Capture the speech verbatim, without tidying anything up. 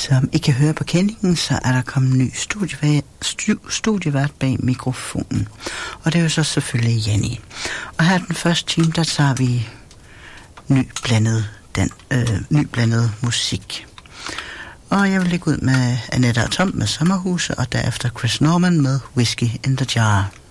som ikke kan høre på kendingen, så er der kommet en ny studievært, studievært bag mikrofonen. Og det er jo så selvfølgelig Janni. Og her den første time, der tager vi ny blandet, den, øh, ny blandet musik. Og jeg vil lægge ud med Annette og Tom med Sommerhuse, og derefter Chris Norman med Whiskey in the Jar.